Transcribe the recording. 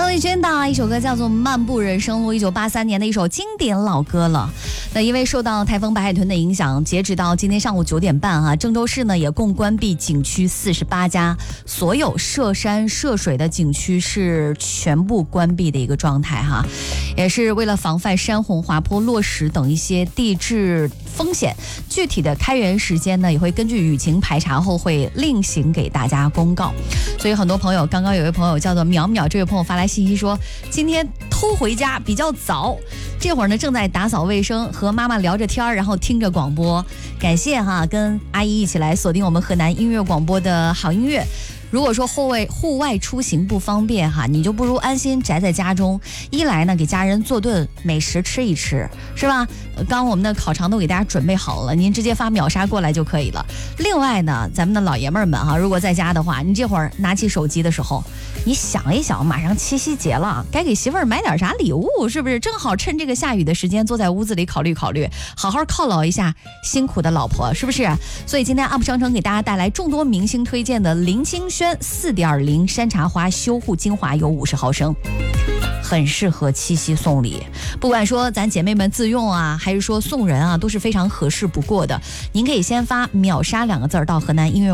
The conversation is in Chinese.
丽君的一首歌叫做《漫步人生路》，1983年的一首经典老歌了。那因为受到台风白海豚的影响，截止到今天上午9点半啊，郑州市呢也共关闭景区48家，所有涉山涉水的景区是全部关闭的一个状态哈，也是为了防范山洪、滑坡、落石等一些地质风险。具体的开园时间呢，也会根据雨情排查后会另行给大家公告。所以很多朋友，刚刚有位朋友叫做淼淼，这位朋友发来信息说，今天偷回家比较早，这会儿呢正在打扫卫生，和妈妈聊着天，然后听着广播。感谢哈，跟阿姨一起来锁定我们河南音乐广播的好音乐。如果说户外出行不方便哈，你就不如安心宅在家中。一来呢，给家人做顿美食吃一吃，是吧？刚我们的烤肠都给大家准备好了，您直接发秒杀过来就可以了。另外呢，咱们的老爷们儿们哈，如果在家的话，你这会儿拿起手机的时候，你想一想，马上七夕节了，该给媳妇儿买点啥礼物，是不是？正好趁这个下雨的时间，坐在屋子里考虑考虑，好好犒劳一下辛苦的老婆，是不是？所以今天 UP 商城给大家带来众多明星推荐的林清轩4.0山茶花修护精华油50毫升，很适合七夕送礼。不管说咱姐妹们自用啊，还是说送人啊，都是非常合适不过的。您可以先发秒杀2个字到河南音乐